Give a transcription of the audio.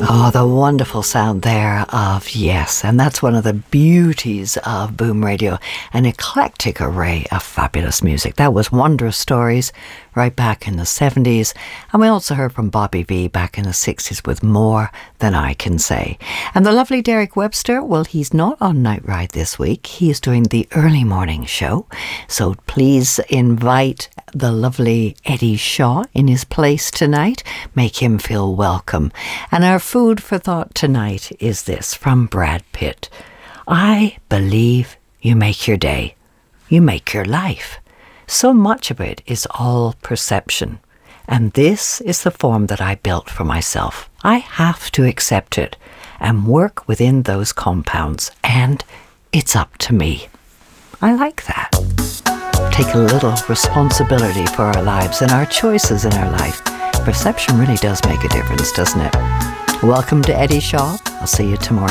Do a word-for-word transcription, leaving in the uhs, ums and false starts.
Oh, the wonderful sound there of Yes. And that's one of the beauties of Boom Radio, an eclectic array of fabulous music. That was Wondrous Stories right back in the seventies. And we also heard from Bobby Vee back in the sixties with More Than I Can Say. And the lovely Derek Webster, well, he's not on Night Ride this week. He is doing the early morning show. So please invite the lovely Eddie Shaw in his place tonight. Make him feel welcome. And our food for thought tonight is this from Brad Pitt. I believe you make your day. You make your life. So much of it is all perception. And this is the form that I built for myself. I have to accept it and work within those compounds. And it's up to me. I like that. Take a little responsibility for our lives and our choices in our life. Perception really does make a difference, doesn't it? Welcome to Eddie Shaw. I'll see you tomorrow.